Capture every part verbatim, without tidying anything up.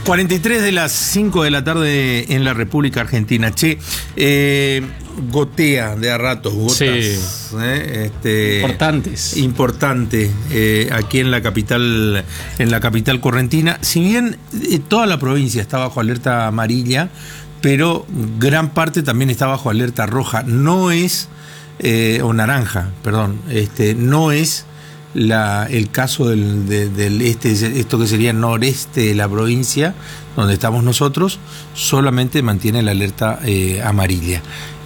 cuarenta y tres de las cinco de la tarde en la República Argentina. Che, eh, gotea de a ratos, gotas. Sí. Eh, este, importantes. Importante eh, aquí en la capital, en la capital correntina. Si bien eh, toda la provincia está bajo alerta amarilla, pero gran parte también está bajo alerta roja. No es, eh, o naranja, perdón, este, no es La, el caso del, de, del este, esto que sería noreste de la provincia, donde estamos nosotros, solamente mantiene la alerta eh, amarilla.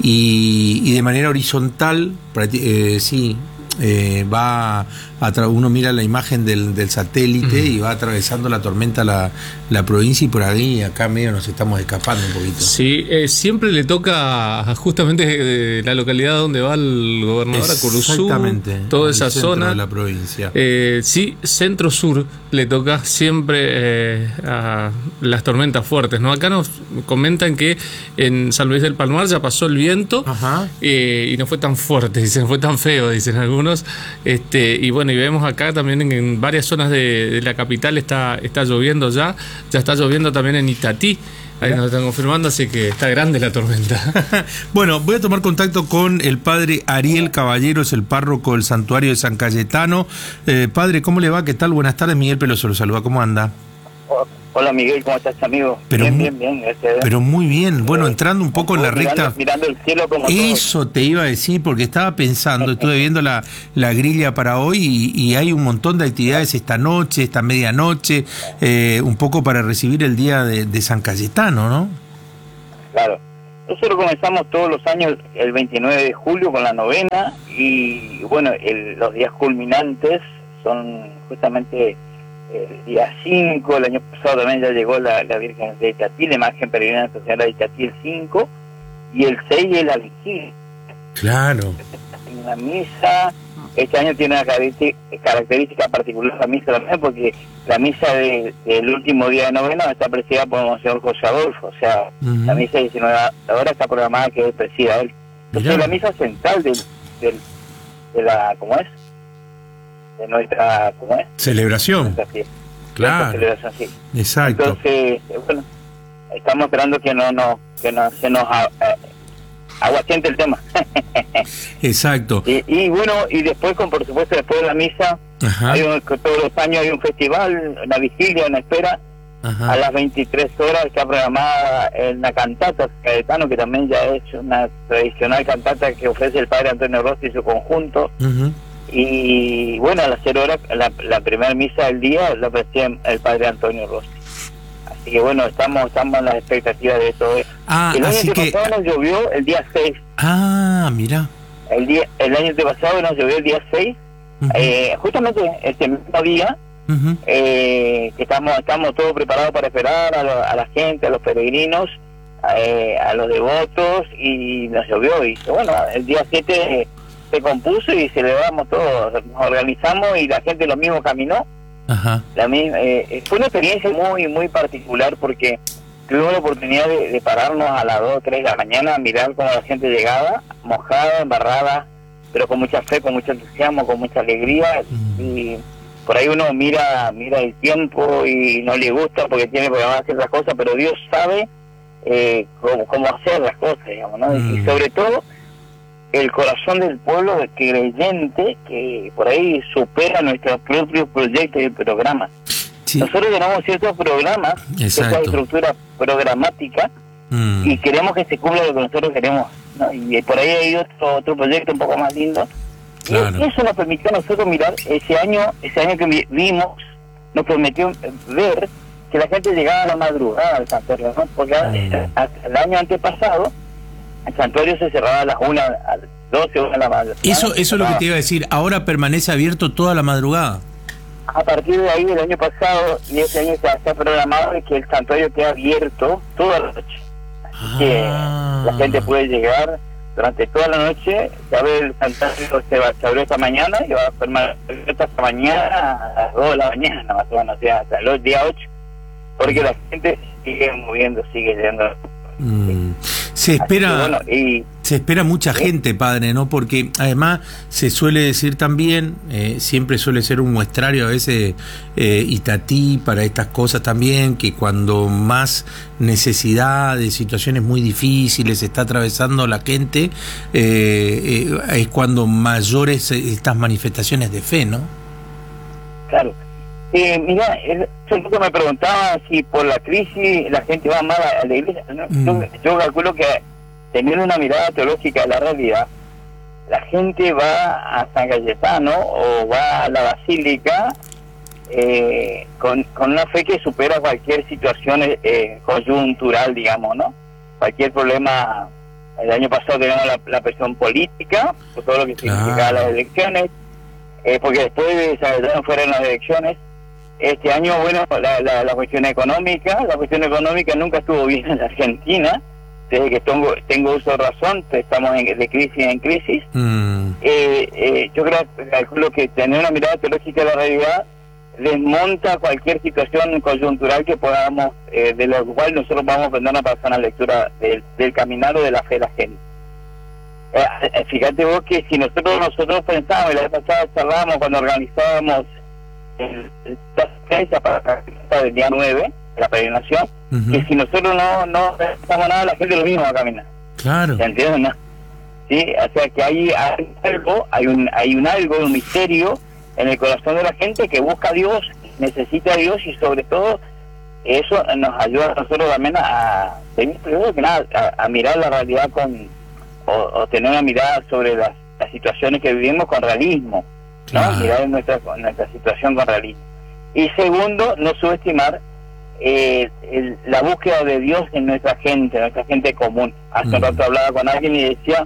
Y, y de manera horizontal, eh, sí, eh, va a tra- uno mira la imagen del, del satélite uh-huh. y va atravesando la tormenta la, la provincia, y por ahí acá medio nos estamos escapando un poquito. Sí, eh, siempre le toca justamente de la localidad donde va el gobernador, a Curuzú, toda esa zona de la provincia. Eh, sí, centro-sur le toca siempre eh, a las tormentas fuertes, ¿no? Acá nos comentan que en San Luis del Palmar ya pasó el viento eh, y no fue tan fuerte, dicen, fue tan feo, dicen algunos. Este, y bueno, y vemos acá también en, en varias zonas de, de la capital está, está lloviendo ya, ya está lloviendo también en Itatí. Ahí nos están confirmando, así que está grande la tormenta. Bueno, voy a tomar contacto con el padre Ariel Caballero, es el párroco del santuario de San Cayetano. Eh, padre, ¿cómo le va? ¿Qué tal? Buenas tardes, Miguel Peloso lo saluda. ¿Cómo anda? Hola Miguel, ¿cómo estás, amigo? Pero bien, muy, bien, bien. Este, pero muy bien. Bueno, entrando un poco en la mirando, recta... Mirando el cielo como Eso todo. Te iba a decir, porque estaba pensando, estuve viendo la, la grilla para hoy y, y hay un montón de actividades esta noche, esta medianoche, eh, un poco para recibir el día de, de San Cayetano, ¿no? Claro. Nosotros comenzamos todos los años el veintinueve de julio con la novena y, bueno, el, los días culminantes son justamente... el día cinco, el año pasado también ya llegó la, la Virgen de Itatí, la imagen peregrina de Nuestra Señora de Itatí el cinco, y el seis es la vigilia. Claro. Una misa, este año tiene una característica, característica particular la misa también, porque la misa de, del último día de novena está presidida por Monseñor José Adolfo, o sea, uh-huh. la misa de diecinueve horas está programada que presida él. Entonces la misa central del, del, de la, ¿cómo es? de nuestra, ¿cómo es? Celebración. Nuestra, claro. Nuestra celebración, sí. Exacto. Entonces, bueno, estamos esperando que no, no que no se nos eh, aguasiente el tema. Exacto. Y, y bueno, y después, con por supuesto, después de la misa, Ajá. hay un, todos los años hay un festival, una vigilia, una espera. Ajá. A las veintitrés horas está programada una cantata Cayetano, que también ya es una tradicional cantata que ofrece el padre Antonio Rossi y su conjunto. Uh-huh. Y bueno, a las cero horas, la, la primera misa del día la preside el padre Antonio Rossi. Así que bueno, estamos estamos en las expectativas de todo eso. Ah, el año así que pasado nos llovió el día seis. Ah, mira. El día el año pasado nos llovió el día seis. Uh-huh. eh, justamente este mismo día, uh-huh. eh, que estamos estamos todos preparados para esperar a, lo, a la gente, a los peregrinos, eh, a los devotos, y nos llovió. Y bueno, el día siete... se compuso y celebramos todos, nos organizamos y la gente lo mismo caminó. Ajá. La misma, eh, fue una experiencia muy muy particular porque tuvimos la oportunidad de, de pararnos a las dos o tres de la mañana a mirar cómo la gente llegaba, mojada, embarrada, pero con mucha fe, con mucho entusiasmo, con mucha alegría. Mm. Y por ahí uno mira mira el tiempo y no le gusta porque tiene programadas ciertas cosas, pero Dios sabe eh, cómo, cómo hacer las cosas, digamos, ¿no? Mm. Y sobre todo el corazón del pueblo creyente que por ahí supera nuestros propios proyectos y programas. Sí. Nosotros tenemos ciertos programas, esa estructura programática, mm. y queremos que se cumpla lo que nosotros queremos, ¿no? Y por ahí hay otro otro proyecto un poco más lindo. Claro. Y eso nos permitió a nosotros mirar ese año, ese año que vimos, nos permitió ver que la gente llegaba a la madrugada al santuario, ¿no? Porque mm. el año antepasado el santuario se cerraba a las una, a las doce, una de la madrugada. Eso, eso es lo que te iba a decir. Ahora permanece abierto toda la madrugada. A partir de ahí, del año pasado, y este año está, está programado de que el santuario quede abierto toda la noche. Así ah. que la gente puede llegar durante toda la noche. Ya ve, el santuario se, va, se abrió esta mañana y va a permanecer abierto hasta mañana a las dos de la mañana, más o menos, o sea, hasta el día ocho. Porque la gente sigue moviendo, sigue yendo. Mm. Sí. Se espera, que, bueno, y, se espera mucha ¿sí? gente, padre, ¿no? Porque además se suele decir también, eh, siempre suele ser un muestrario a veces eh, Itatí para estas cosas también, que cuando más necesidad de situaciones muy difíciles está atravesando la gente, eh, eh, es cuando mayores estas manifestaciones de fe, ¿no? Claro. Eh, mira, yo me preguntaba si por la crisis la gente va más a la iglesia. ¿No? Mm. Yo, yo calculo que teniendo una mirada teológica de la realidad, la gente va a San Cayetano o va a la Basílica eh, con, con una fe que supera cualquier situación eh, coyuntural, digamos, ¿no? Cualquier problema. El año pasado teníamos la, la presión política, por todo lo que claro. significaba las elecciones, eh, porque después de San Cayetano fueron las elecciones. Este año, bueno, la, la, la cuestión económica, la cuestión económica nunca estuvo bien en la Argentina, desde que tengo, tengo uso de razón, estamos en, de crisis en crisis. Mm. Eh, eh, yo creo, calculo que tener una mirada teológica de la realidad desmonta cualquier situación coyuntural que podamos, eh, de lo cual nosotros vamos a aprender a pasar una lectura del, del caminar o de la fe de la gente. Eh, eh, fíjate vos que si nosotros nosotros pensábamos, la vez pasada charlábamos cuando organizábamos la para el día nueve, la peregrinación, uh-huh. que si nosotros no no hacemos nada, la gente lo mismo va a caminar. Claro. ¿Se entiende? ¿No? Sí, o sea que hay, hay algo, hay un hay un algo, un misterio en el corazón de la gente que busca a Dios, necesita a Dios, y sobre todo eso nos ayuda a nosotros también a, primero que nada, a, a mirar la realidad con, o, o tener una mirada sobre las, las situaciones que vivimos con realismo. ¿No? Mirar nuestra, nuestra situación con realismo. Y segundo, no subestimar eh, el, la búsqueda de Dios en nuestra gente, en nuestra gente común. Hace mm. un rato hablaba con alguien y decía,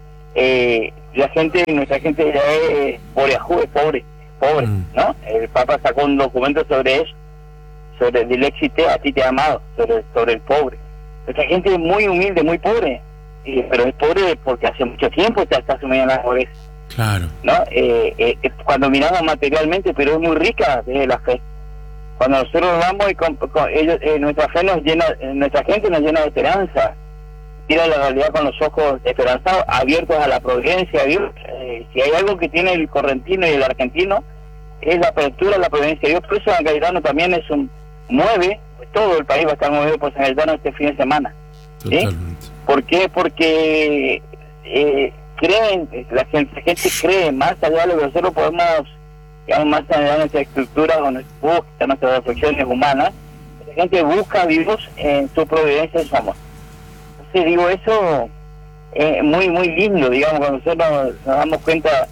eh, la gente, nuestra gente ya es pobre, es pobre, pobre, mm. ¿no? El Papa sacó un documento sobre eso, sobre Dilexite, a ti te he amado, sobre, sobre el pobre. Nuestra gente es muy humilde, muy pobre, y, pero es pobre porque hace mucho tiempo está, está sumida en la pobreza. Claro. ¿No? Eh, eh, cuando miramos materialmente, pero es muy rica desde la fe. Cuando nosotros vamos y con, con ellos, eh, nuestra fe nos llena, eh, nuestra gente nos llena de esperanza. Mira la realidad con los ojos esperanzados, abiertos a la providencia de Dios. Eh, si hay algo que tiene el correntino y el argentino, es la apertura a la providencia de Dios. Por eso San Cayetano también es un mueve, pues todo el país va a estar movido por San Cayetano este fin de semana. ¿Sí? ¿Por qué? Porque eh, creen, la gente, la gente cree más allá de lo que nosotros podemos, digamos, más allá de nuestra estructura o nuestra búsqueda, nuestras reflexiones humanas. La gente busca a Dios en su providencia y su amor. Entonces digo, eso es muy muy lindo, digamos, cuando nosotros nos, nos damos cuenta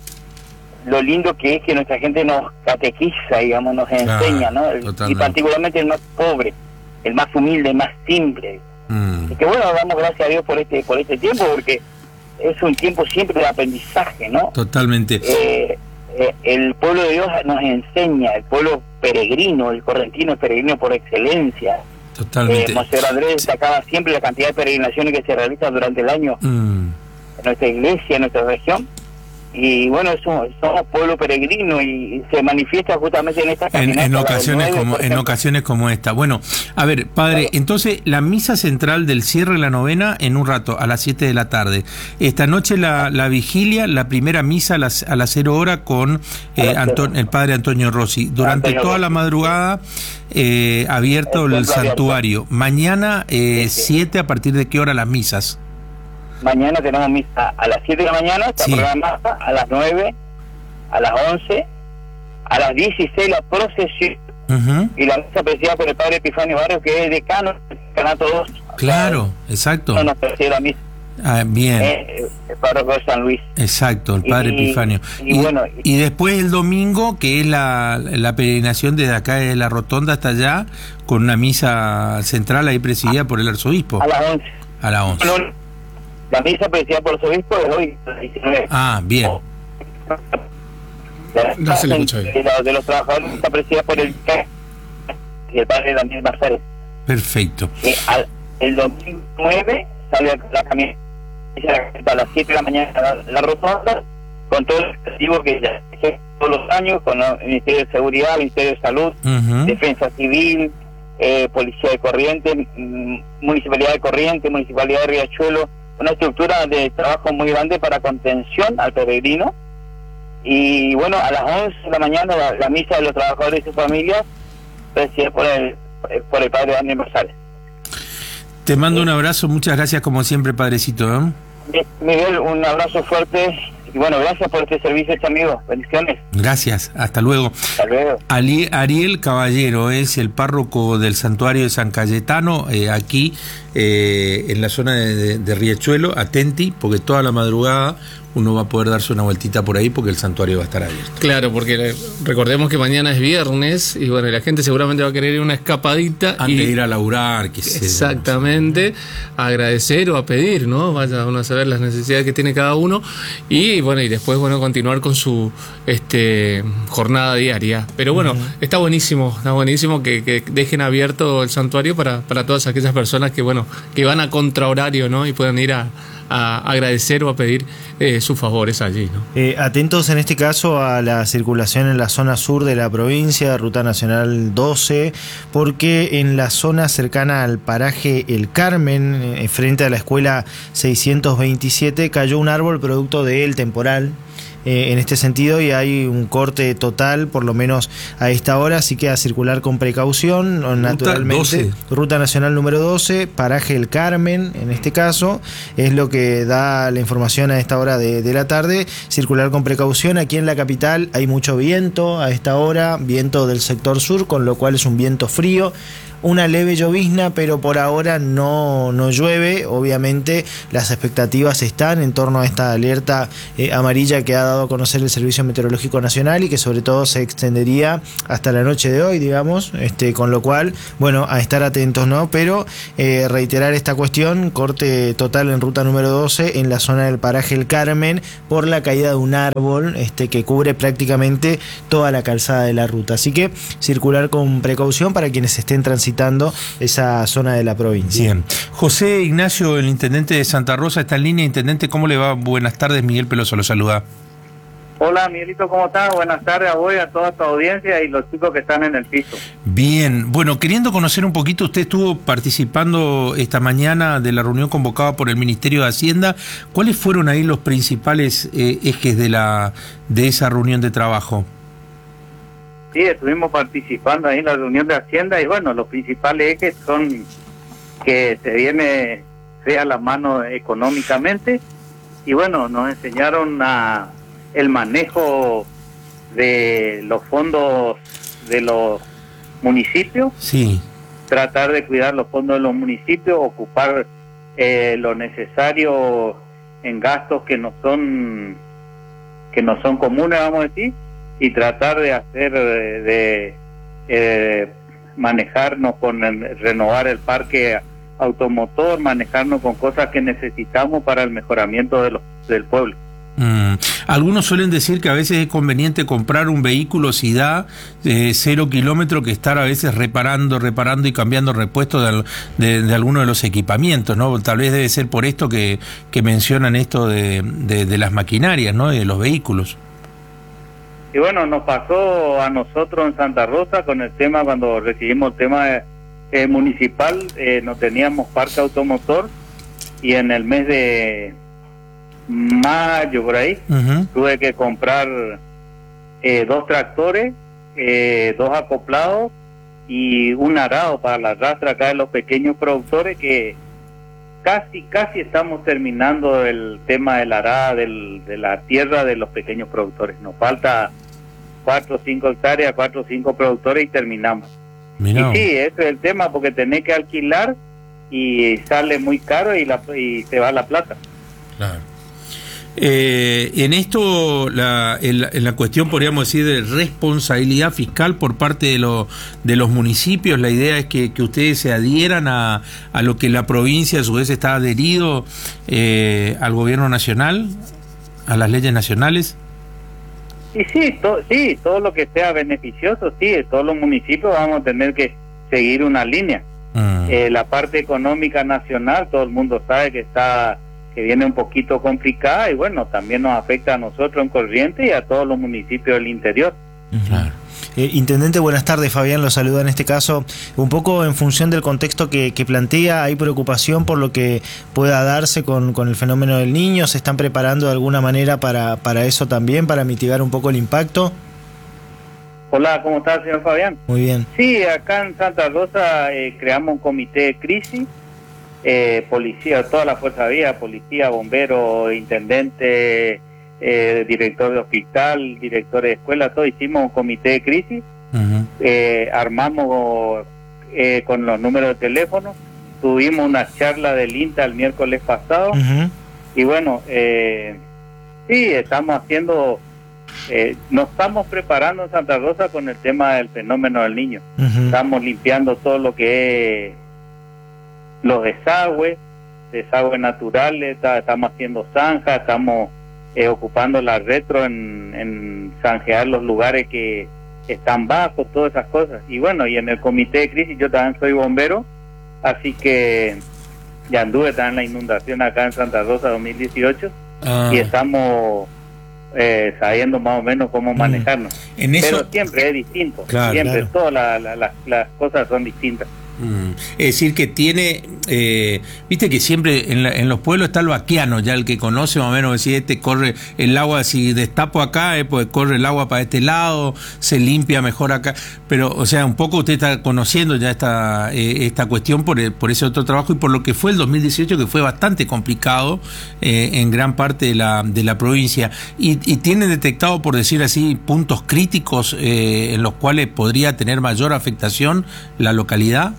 lo lindo que es que nuestra gente nos catequiza, digamos, nos enseña, ¿no? Y particularmente el más pobre, el más humilde, el más simple. Mm. Y que bueno, damos gracias a Dios por este por este tiempo, porque es un tiempo siempre de aprendizaje, ¿no? Totalmente. Eh, eh, el pueblo de Dios nos enseña, el pueblo peregrino, el correntino es peregrino por excelencia. Totalmente. Eh, Monseñor Andrés destacaba siempre la cantidad de peregrinaciones que se realizan durante el año mm. en nuestra iglesia, en nuestra región. Y bueno, somos, somos pueblo peregrino y se manifiesta justamente en esta caminata. En, en ocasiones nueve, como en ocasiones como esta. Bueno, a ver, padre, claro. Entonces la misa central del cierre de la novena en un rato, a las siete de la tarde. Esta noche la, la vigilia, la primera misa a las, a las cero hora con eh, Anton, el padre Antonio Rossi. Durante Antonio toda Rossi. La madrugada eh, abierto el, el santuario. Abierto. Mañana eh, siete, sí. ¿A partir de qué hora las misas? Mañana tenemos misa a las siete de la mañana, está sí. programada, a las nueve, a las once, a las dieciséis la procesión, uh-huh. y la misa presidida por el padre Epifanio Barrios, que es decano del decanato dos. Claro, exacto. No nos preside la misa. Ah, bien. Eh, el párroco de San Luis. Exacto, el padre y, Epifanio. Y, y, y, bueno, y después el domingo, que es la, la peregrinación desde acá de la Rotonda hasta allá, con una misa central ahí presidida a, por el arzobispo. A las once. A las once. Bueno, la misa presidida por el arzobispo es hoy, diecinueve. Ah, bien. La no se le escucha bien. De, de los trabajadores está presidida por el y el padre Daniel Marcárez. Perfecto. Y al, el domingo nueve sale la camioneta a las siete de la mañana la, la rotonda, con todo el efectivo que ya es todos los años, con el Ministerio de Seguridad, el Ministerio de Salud, uh-huh. Defensa Civil, eh, Policía de Corrientes, Municipalidad de Corrientes, Municipalidad de Riachuelo, una estructura de trabajo muy grande para contención al peregrino. Y bueno, a las once de la mañana la, la misa de los trabajadores y sus familias, presidida por el, por el padre Daniel Marsales. Te mando un abrazo, muchas gracias como siempre, padrecito, ¿eh? Miguel, un abrazo fuerte y bueno, gracias por este servicio, amigo. Bendiciones. Gracias, hasta luego. Hasta luego. Ali, Ariel Caballero es el párroco del santuario de San Cayetano, eh, aquí eh, en la zona de, de, de Riachuelo. Atenti, porque toda la madrugada uno va a poder darse una vueltita por ahí porque el santuario va a estar abierto. Claro, porque recordemos que mañana es viernes y bueno, la gente seguramente va a querer ir una escapadita. Antes y, de ir a laburar, que exactamente, a agradecer o a pedir, ¿no? Vaya uno a saber las necesidades que tiene cada uno y bueno, y después, bueno, continuar con su este jornada diaria. Pero bueno, uh-huh. está buenísimo, está buenísimo que, que dejen abierto el santuario para, para todas aquellas personas que, bueno, que van a contrahorario, ¿no? Y puedan ir a a agradecer o a pedir eh, sus favores allí, ¿no? Eh, atentos en este caso a la circulación en la zona sur de la provincia, Ruta Nacional doce, porque en la zona cercana al paraje El Carmen, eh, frente a la escuela seiscientos veintisiete, cayó un árbol producto del temporal. Eh, en este sentido, y hay un corte total, por lo menos a esta hora, así que a circular con precaución, Ruta naturalmente. doce. Ruta Nacional número doce, paraje El Carmen, en este caso, es lo que da la información a esta hora de, de la tarde. Circular con precaución. Aquí en la capital hay mucho viento a esta hora, viento del sector sur, con lo cual es un viento frío. Una leve llovizna, pero por ahora no, no llueve. Obviamente las expectativas están en torno a esta alerta eh, amarilla que ha dado a conocer el Servicio Meteorológico Nacional y que sobre todo se extendería hasta la noche de hoy, digamos, este, con lo cual, bueno, a estar atentos, ¿no? Pero eh, reiterar esta cuestión, corte total en ruta número doce en la zona del paraje El Carmen por la caída de un árbol este, que cubre prácticamente toda la calzada de la ruta. Así que circular con precaución para quienes estén transitando esa zona de la provincia. Bien. José Ignacio, el intendente de Santa Rosa, está en línea. Intendente, ¿cómo le va? Buenas tardes, Miguel Peloso lo saluda. Hola, Miguelito, ¿cómo estás? Buenas tardes a vos y a toda tu audiencia y los chicos que están en el piso. Bien, bueno, queriendo conocer un poquito, usted estuvo participando esta mañana de la reunión convocada por el Ministerio de Hacienda. ¿Cuáles fueron ahí los principales eh, ejes de la de esa reunión de trabajo? Sí, estuvimos participando ahí en la reunión de Hacienda y bueno, los principales ejes son que se viene sea la mano económicamente y bueno, nos enseñaron a el manejo de los fondos de los municipios. Sí. Tratar de cuidar los fondos de los municipios, ocupar eh, lo necesario en gastos que no son que no son comunes, vamos a decir, y tratar de hacer de, de eh, manejarnos con el, renovar el parque automotor, manejarnos con cosas que necesitamos para el mejoramiento de los, del pueblo. Mm. Algunos suelen decir que a veces es conveniente comprar un vehículo si da eh, cero kilómetros que estar a veces reparando, reparando y cambiando repuestos de, de, de alguno de los equipamientos, ¿no? Tal vez debe ser por esto que, que mencionan esto de, de, de las maquinarias, ¿no? De los vehículos. Y bueno, nos pasó a nosotros en Santa Rosa con el tema, cuando recibimos el tema eh, municipal, eh, no teníamos parque automotor y en el mes de mayo, por ahí, uh-huh. tuve que comprar eh, dos tractores, eh, dos acoplados y un arado para la rastra acá de los pequeños productores, que casi, casi estamos terminando el tema del arado, del, de la tierra de los pequeños productores. Nos falta cuatro o cinco hectáreas, cuatro o cinco productores y terminamos. Mirá. Y sí, ese es el tema, porque tenés que alquilar y sale muy caro y, la, y se va la plata. Claro. Eh, en esto, la, en, en la cuestión, podríamos decir, de responsabilidad fiscal por parte de, lo, de los municipios, la idea es que, que ustedes se adhieran a, a lo que la provincia a su vez está adherido eh, al gobierno nacional, a las leyes nacionales. Y sí, to, sí, todo lo que sea beneficioso, sí, todos los municipios vamos a tener que seguir una línea. Mm. Eh, la parte económica nacional, todo el mundo sabe que está que viene un poquito complicada y bueno, también nos afecta a nosotros en Corrientes y a todos los municipios del interior. Claro. Eh, Intendente, buenas tardes. Fabián lo saluda en este caso. Un poco en función del contexto que, que plantea, ¿hay preocupación por lo que pueda darse con, con el fenómeno del Niño? ¿Se están preparando de alguna manera para, para eso también, para mitigar un poco el impacto? Hola, ¿cómo está, señor Fabián? Muy bien. Sí, acá en Santa Rosa eh, creamos un comité de crisis. Eh, policía, toda la fuerza de vía, policía, bombero, intendente, eh, director de hospital, director de escuela, todo hicimos un comité de crisis, uh-huh. eh, armamos eh, con los números de teléfono, tuvimos una charla del INTA el miércoles pasado, uh-huh. y bueno, eh, sí, estamos haciendo, eh, nos estamos preparando en Santa Rosa con el tema del fenómeno del Niño, uh-huh. estamos limpiando todo lo que es los desagües, desagües naturales, está, estamos haciendo zanjas, estamos eh, ocupando la retro en, en zanjear los lugares que están bajos, todas esas cosas. Y bueno, y en el comité de crisis yo también soy bombero, así que ya anduve también en la inundación acá en Santa Rosa dos mil dieciocho, ah. y estamos eh, sabiendo más o menos cómo manejarnos. Mm. ¿En eso? Pero siempre es distinto, claro, siempre, claro. todas la, la, la, las cosas son distintas. Mm. Es decir, que tiene, eh, viste que siempre en, la, en los pueblos está el vaquiano, ya el que conoce más o menos, si este corre el agua, si destapo acá, eh, pues corre el agua para este lado, se limpia mejor acá, pero o sea, un poco usted está conociendo ya esta, eh, esta cuestión por, el, por ese otro trabajo y por lo que fue el dos mil dieciocho, que fue bastante complicado eh, en gran parte de la, de la provincia, y, y tienen detectado, por decir así, puntos críticos eh, en los cuales podría tener mayor afectación la localidad.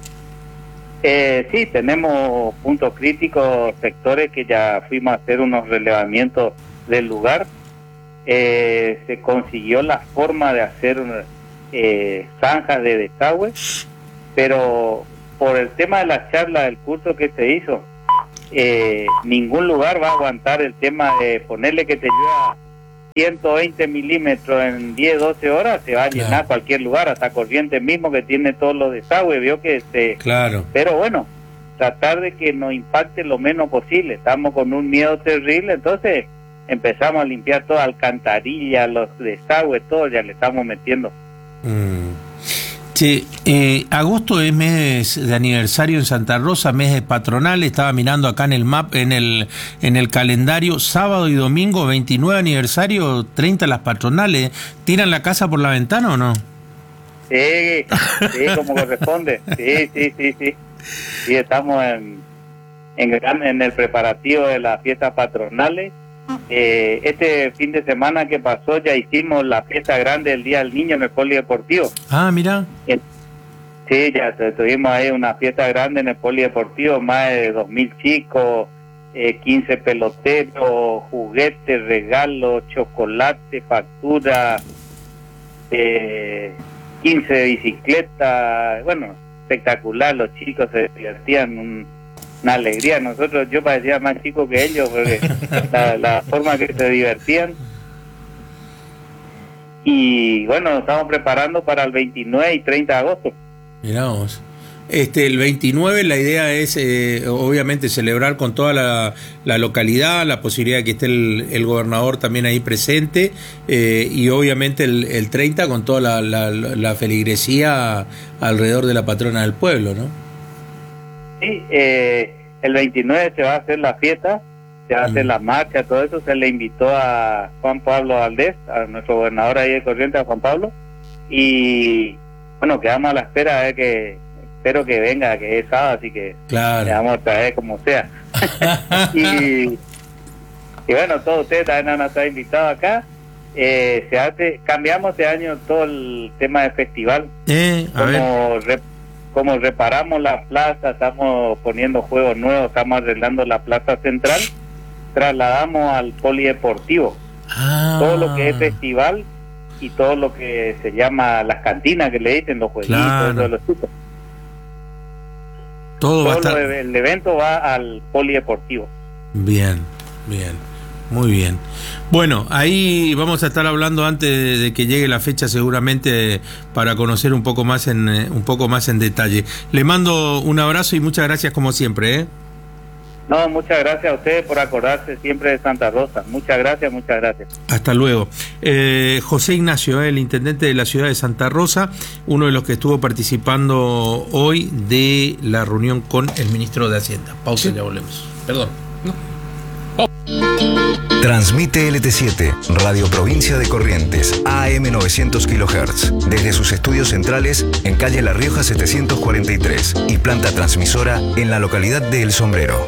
Eh, sí, tenemos puntos críticos, sectores que ya fuimos a hacer unos relevamientos del lugar. Eh, se consiguió la forma de hacer eh, zanjas de desagüe, pero por el tema de la charla del curso que se hizo, eh, ningún lugar va a aguantar el tema de ponerle que te llueva ciento veinte milímetros en diez, doce horas, se va a llenar claro. cualquier lugar, hasta Corrientes mismo que tiene todos los desagües, vio que se... Claro. Pero bueno, tratar de que nos impacte lo menos posible, estamos con un miedo terrible, entonces empezamos a limpiar toda alcantarilla, los desagües, todo, ya le estamos metiendo. Mm. Sí, eh, agosto es mes de aniversario en Santa Rosa, mes de patronal, estaba mirando acá en el map, en el en el calendario, sábado y domingo, veintinueve aniversario, treinta las patronales. ¿Tiran la casa por la ventana o no? Sí, sí, como corresponde, sí, sí, sí, sí. Sí, estamos en, en, en el preparativo de las fiestas patronales. Eh, este fin de semana que pasó ya hicimos la fiesta grande del Día del Niño en el Polideportivo. Ah, mira. Eh, sí, ya tuvimos ahí una fiesta grande en el Polideportivo, más de dos mil chicos, eh, quince peloteros, juguetes, regalos, chocolate, factura, eh, quince bicicletas, bueno, espectacular, los chicos se divertían, un una alegría. Nosotros, yo parecía más chico que ellos porque la, la forma que se divertían. Y bueno, nos estamos preparando para el veintinueve y treinta de agosto. Miramos. Este, el veintinueve la idea es eh, obviamente celebrar con toda la, la localidad, la posibilidad de que esté el, el gobernador también ahí presente, eh, y obviamente el, el treinta con toda la, la, la feligresía alrededor de la patrona del pueblo, ¿no? Sí, eh, el veintinueve se va a hacer la fiesta, se va a hacer mm. la marcha, todo eso. Se le invitó a Juan Pablo Valdés, a nuestro gobernador ahí de Corrientes, a Juan Pablo, y bueno, quedamos a la espera de que, espero que venga, que es sábado, así que claro. le vamos a traer como sea. y, y bueno, todos ustedes también han estado invitados acá. Eh, se hace, cambiamos este año todo el tema del festival, eh, a como ver. Como reparamos la plaza, estamos poniendo juegos nuevos, estamos arreglando la plaza central, trasladamos al polideportivo. Ah. Todo lo que es festival y todo lo que se llama las cantinas, que le dicen, los jueguitos, claro. todos los chicos. Todo, todo estar... lo, el evento va al polideportivo. Bien, bien. Muy bien. Bueno, ahí vamos a estar hablando antes de, de que llegue la fecha, seguramente, para conocer un poco más en un poco más en detalle. Le mando un abrazo y muchas gracias como siempre, ¿eh? No, muchas gracias a ustedes por acordarse siempre de Santa Rosa. Muchas gracias, muchas gracias. Hasta luego. Eh, José Ignacio, el intendente de la ciudad de Santa Rosa, uno de los que estuvo participando hoy de la reunión con el ministro de Hacienda. Pausa y ya volvemos. Perdón. No. Oh. Transmite L T siete, Radio Provincia de Corrientes, A M novecientos kilohertz, desde sus estudios centrales en calle La Rioja setecientos cuarenta y tres y planta transmisora en la localidad de El Sombrero.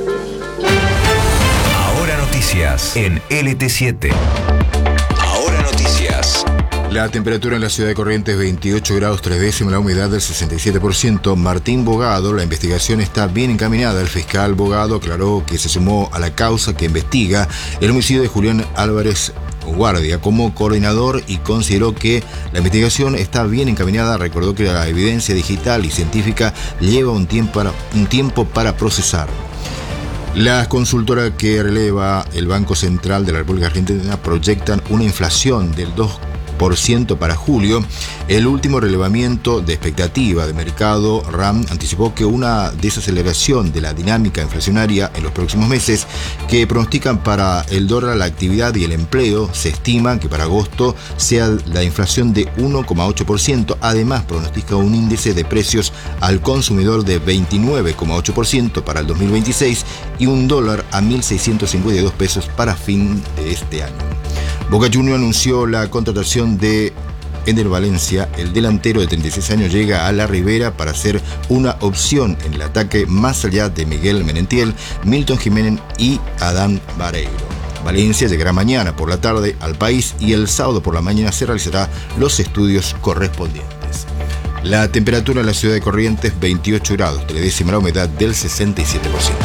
Ahora noticias en L T siete. Ahora noticias. La temperatura en la ciudad de Corrientes veintiocho grados tres décimas, la humedad del sesenta y siete por ciento. Martín Bogado, la investigación está bien encaminada. El fiscal Bogado aclaró que se sumó a la causa que investiga el homicidio de Julián Álvarez Guardia como coordinador y consideró que la investigación está bien encaminada. Recordó que la evidencia digital y científica lleva un tiempo para, un tiempo para procesar. Las consultoras que releva el Banco Central de la República Argentina proyectan una inflación del dos por ciento para julio. El último relevamiento de expectativa de mercado, RAM, anticipó que una desaceleración de la dinámica inflacionaria en los próximos meses que pronostican para el dólar, la actividad y el empleo. Se estima que para agosto sea la inflación de uno coma ocho por ciento. Además, pronostica un índice de precios al consumidor de veintinueve coma ocho por ciento para el dos mil veintiséis y un dólar a mil seiscientos cincuenta y dos pesos para fin de este año. Boca Juniors anunció la contratación de Ender Valencia. El delantero de treinta y seis años llega a la Ribera para ser una opción en el ataque más allá de Miguel Menentiel, Milton Jiménez y Adán Vareiro. Valencia llegará mañana por la tarde al país y el sábado por la mañana se realizará los estudios correspondientes. La temperatura en la ciudad de Corrientes veintiocho grados, tres décimas, la humedad del sesenta y siete por ciento.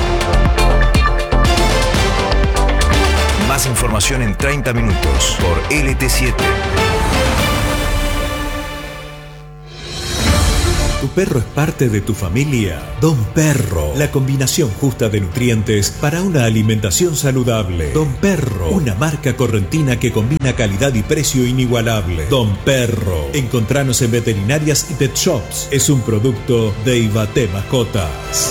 Más información en treinta minutos por L T siete. ¿Tu perro es parte de tu familia? Don Perro, la combinación justa de nutrientes para una alimentación saludable. Don Perro, una marca correntina que combina calidad y precio inigualable. Don Perro, encontranos en veterinarias y pet shops. Es un producto de Ibaté Mascotas.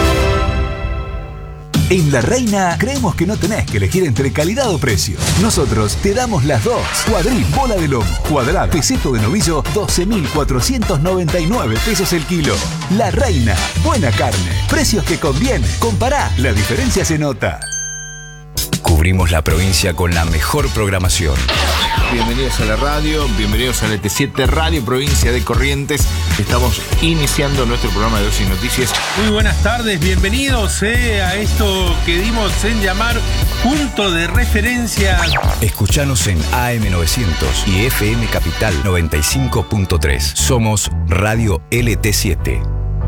En La Reina creemos que no tenés que elegir entre calidad o precio. Nosotros te damos las dos. Cuadril, bola de lomo, cuadrado, peseto de novillo, doce mil cuatrocientos noventa y nueve pesos el kilo. La Reina, buena carne, precios que convienen. Compará, la diferencia se nota. Cubrimos la provincia con la mejor programación. Bienvenidos a la radio, bienvenidos a L T siete Radio Provincia de Corrientes. Estamos iniciando nuestro programa de Dosis Noticias. Muy buenas tardes, bienvenidos eh, a esto que dimos en llamar Punto de Referencia. Escuchanos en A M novecientos y F M Capital noventa y cinco punto tres. Somos Radio L T siete.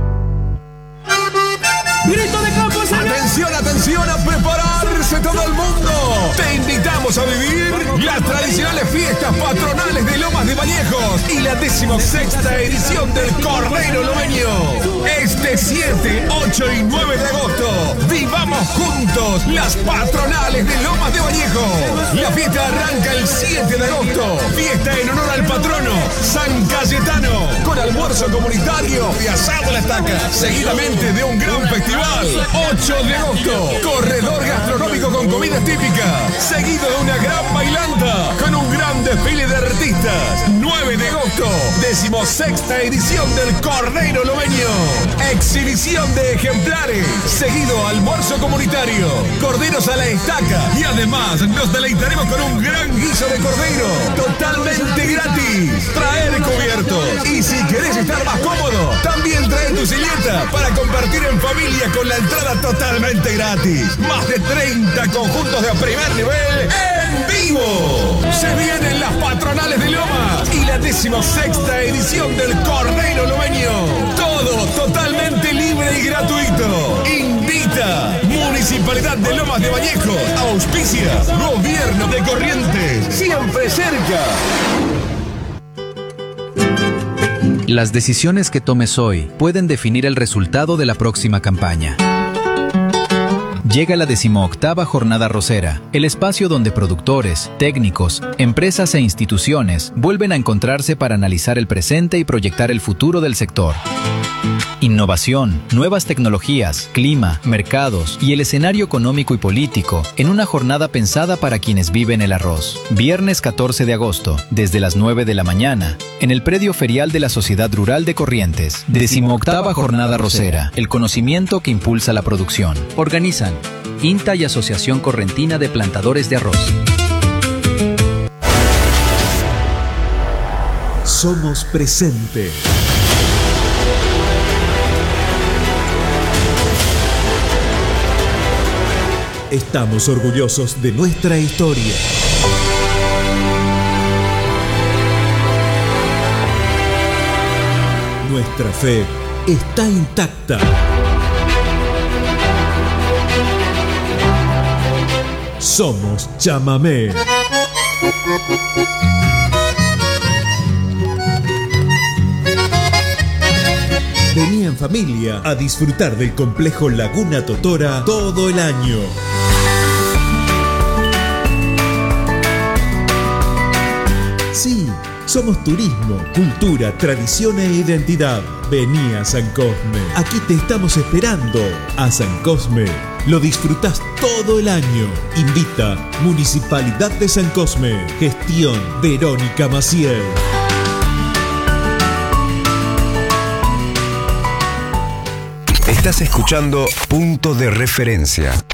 ¡Grito de campo! ¡Atención, atención! ¡A prepararse todo el mundo! Te invitamos a vivir las tradicionales fiestas patronales de Lomas de Bañejos y la decimosexta edición del Cordero Lomeño. Este siete, ocho y nueve de agosto, vivamos juntos las patronales de Lomas de Bañejos. La fiesta arranca el siete de agosto. Fiesta en honor al patrono San Cayetano, con almuerzo comunitario y asado a la estaca, seguidamente de un gran festival. ocho de agosto, corredor gastronómico con comida típica, seguido de una gran bailanta con un gran desfile de artistas. nueve de agosto, decimosexta edición del Cordero Lomeño, exhibición de ejemplares, seguido almuerzo comunitario, corderos a la estaca y además nos deleitaremos con un gran guiso de cordero totalmente gratis. Traer cubiertos y si querés estar más cómodo, también trae tu silleta para compartir en familia con la entrada totalmente gratis. Más de treinta conjuntos de primer nivel en vivo. Se vienen las patronales de Lomas y la decimosexta edición del Cordero Lomeño. Todo totalmente libre y gratuito. Invita Municipalidad de Lomas de Bañejos. Auspicia Gobierno de Corrientes. Siempre cerca. Las decisiones que tomes hoy pueden definir el resultado de la próxima campaña. Llega la decimoctava Jornada Rosera, el espacio donde productores, técnicos, empresas e instituciones vuelven a encontrarse para analizar el presente y proyectar el futuro del sector. Innovación, nuevas tecnologías, clima, mercados y el escenario económico y político en una jornada pensada para quienes viven el arroz. Viernes catorce de agosto, desde las nueve de la mañana, en el predio ferial de la Sociedad Rural de Corrientes. Decimoctava Jornada Arrocera, el conocimiento que impulsa la producción. Organizan INTA y Asociación Correntina de Plantadores de Arroz. Somos presente. Estamos orgullosos de nuestra historia. Nuestra fe está intacta. Somos Chamamé. Vení en familia a disfrutar del complejo Laguna Totora todo el año. Sí, somos turismo, cultura, tradición e identidad. Vení a San Cosme. Aquí te estamos esperando. A San Cosme lo disfrutás todo el año. Invita Municipalidad de San Cosme. Gestión Verónica Maciel. Estás escuchando Punto de Referencia.